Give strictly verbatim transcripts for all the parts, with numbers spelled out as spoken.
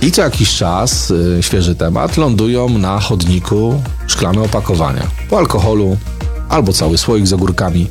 I co jakiś czas, yy, świeży temat, lądują na chodniku szklane opakowania po alkoholu albo cały słoik z ogórkami.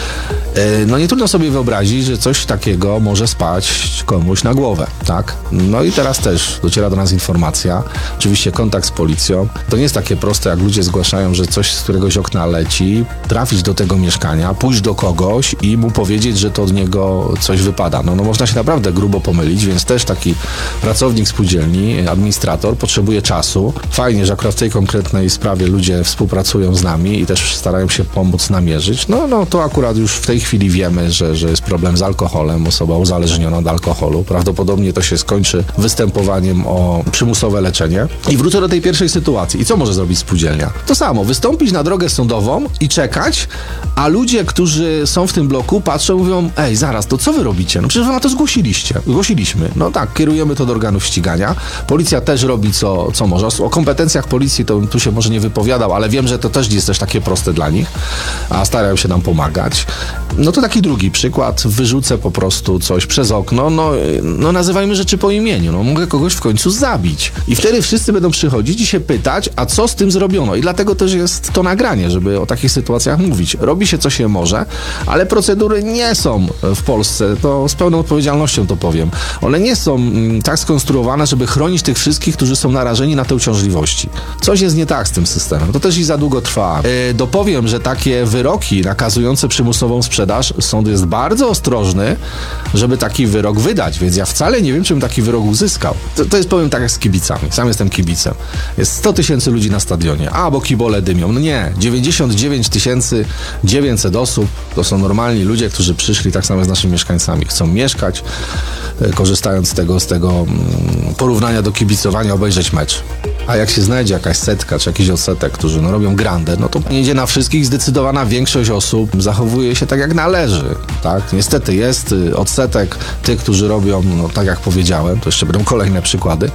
No nie trudno sobie wyobrazić, że coś takiego może spaść komuś na głowę, tak? No i teraz też dociera do nas informacja, oczywiście kontakt z policją. To nie jest takie proste, jak ludzie zgłaszają, że coś z któregoś okna leci, trafić do tego mieszkania, pójść do kogoś i mu powiedzieć, że to od niego coś wypada. No, no można się naprawdę grubo pomylić, więc też taki pracownik spółdzielni, administrator potrzebuje czasu. Fajnie, że akurat w tej konkretnej sprawie ludzie współpracują z nami i też starają się pomóc namierzyć. No, no to akurat już w tej chwili wiemy, że, że jest problem z alkoholem, osoba uzależniona od alkoholu. Prawdopodobnie to się skończy występowaniem o przymusowe leczenie. I wrócę do tej pierwszej sytuacji. I co może zrobić spółdzielnia? To samo, wystąpić na drogę sądową i czekać, a ludzie, którzy są w tym bloku, patrzą i mówią: ej, zaraz, to co wy robicie? No przecież wy na to zgłosiliście. Zgłosiliśmy. No tak, kierujemy to do organów ścigania. Policja też robi co, co może. O kompetencjach policji to tu się może nie wypowiadał, ale wiem, że to też jest też takie proste dla nich, a starają się nam pomagać. No to taki drugi przykład. Wyrzucę po prostu coś przez okno. No, no nazywajmy rzeczy po imieniu. No mogę kogoś w końcu zabić. I wtedy wszyscy będą przychodzić i się pytać, a co z tym zrobiono? I dlatego też jest to nagranie, żeby o takich sytuacjach mówić. Robi się co się może, ale procedury nie są w Polsce, to z pełną odpowiedzialnością to powiem. One nie są mm, tak skonstruowane, żeby chronić tych wszystkich, którzy są narażeni na te uciążliwości. Coś jest nie tak z tym systemem. To też i za długo trwa. Yy, dopowiem, że takie wyroki nakazujące przymusową sprzedaż, sąd jest bardzo ostrożny, żeby taki wyrok wydać, więc ja wcale nie wiem, czym taki wyrok uzyskał. To, to jest, powiem tak, jak z kibicami. Sam jestem kibicem. Jest sto tysięcy ludzi na stadionie, a bo kibole dymią. No nie, dziewięćdziesiąt dziewięć tysięcy dziewięćset osób to są normalni ludzie, którzy przyszli tak samo z naszymi mieszkańcami. Chcą mieszkać, korzystając z tego, z tego porównania do kibicowania, obejrzeć mecz. A jak się znajdzie jakaś setka, czy jakiś odsetek, którzy no, robią grandę, no to nie idzie na wszystkich. Zdecydowana większość osób zachowuje się tak, jak należy, tak? Niestety jest odsetek tych, którzy robią, no tak jak powiedziałem, to jeszcze będą kolejne przykłady.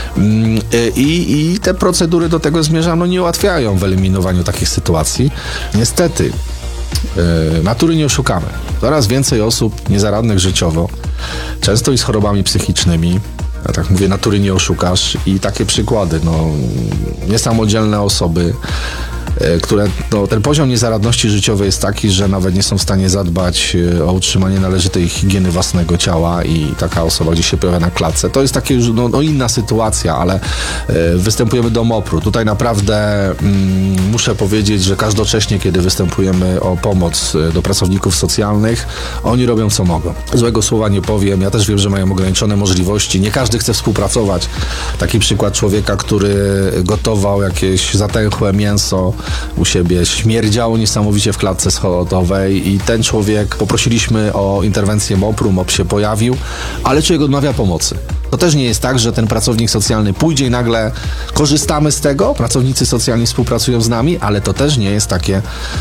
I, i te procedury do tego zmierzam, no nie ułatwiają w eliminowaniu takich sytuacji. Niestety, yy, natury nie oszukamy. Coraz więcej osób niezaradnych życiowo, często i z chorobami psychicznymi. Ja tak mówię, natury nie oszukasz i takie przykłady, no niesamodzielne osoby, które, no, ten poziom niezaradności życiowej jest taki, że nawet nie są w stanie zadbać o utrzymanie należytej higieny własnego ciała i taka osoba gdzieś się pojawia na klatce. To jest takie, no, no inna sytuacja, ale y, występujemy do mopru. Tutaj naprawdę mm, muszę powiedzieć, że każdocześnie, kiedy występujemy o pomoc do pracowników socjalnych, oni robią co mogą. Złego słowa nie powiem. Ja też wiem, że mają ograniczone możliwości. Nie każdy chce współpracować. Taki przykład człowieka, który gotował jakieś zatęchłe mięso u siebie, śmierdziało niesamowicie w klatce schodowej i ten człowiek, poprosiliśmy o interwencję mopru, mop się pojawił, ale człowiek odmawia pomocy. To też nie jest tak, że ten pracownik socjalny pójdzie i nagle korzystamy z tego, pracownicy socjalni współpracują z nami, ale to też nie jest takie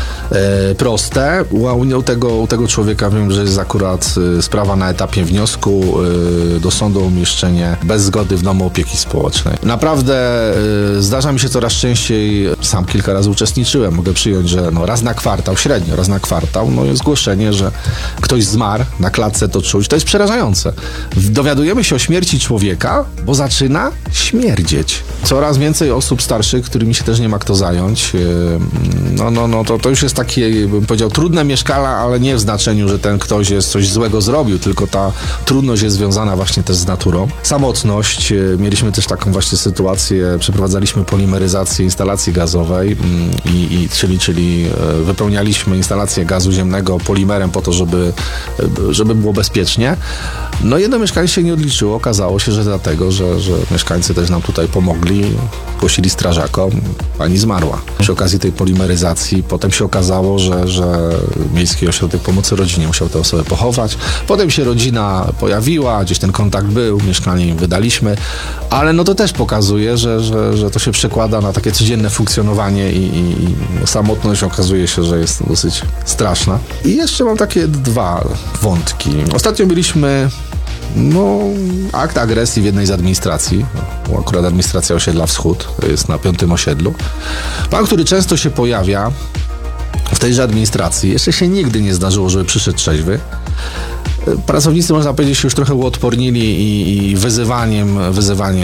e, proste. U, u, tego, u tego człowieka wiem, że jest akurat e, sprawa na etapie wniosku e, do sądu o umieszczenie bez zgody w domu opieki społecznej. Naprawdę e, zdarza mi się coraz częściej, sam kilka razy uczestniczyłem, mogę przyjąć, że no, raz na kwartał, średnio raz na kwartał, no jest zgłoszenie, że ktoś zmarł, na klatce to czuć. To jest przerażające. Dowiadujemy się o śmierci człowieka, bo zaczyna śmierdzieć. Coraz więcej osób starszych, którymi się też nie ma kto zająć. No, no, no, to, to już jest takie, bym powiedział, trudne mieszkala, ale nie w znaczeniu, że ten ktoś jest coś złego zrobił, tylko ta trudność jest związana właśnie też z naturą. Samotność. Mieliśmy też taką właśnie sytuację, przeprowadzaliśmy polimeryzację instalacji gazowej, i, i, czyli, czyli wypełnialiśmy instalację gazu ziemnego polimerem po to, żeby, żeby było bezpiecznie. No jedno mieszkanie się nie odliczyło. Okazało się, że dlatego, że, że mieszkańcy też nam tutaj pomogli, głosili strażakom, pani zmarła. Przy okazji tej polimeryzacji potem się okazało, że, że Miejski Ośrodek Pomocy Rodzinie musiał tę osobę pochować. Potem się rodzina pojawiła, gdzieś ten kontakt był, mieszkanie im wydaliśmy, ale no to też pokazuje, że, że, że to się przekłada na takie codzienne funkcjonowanie i, i, i samotność okazuje się, że jest dosyć straszna. I jeszcze mam takie dwa wątki. Ostatnio byliśmy No, akt agresji w jednej z administracji, akurat administracja osiedla Wschód, jest na piątym osiedlu. Pan, który często się pojawia w tejże administracji, jeszcze się nigdy nie zdarzyło, żeby przyszedł trzeźwy. Pracownicy, można powiedzieć, się już trochę uodpornili i, i wyzywaniem, wyzywaniem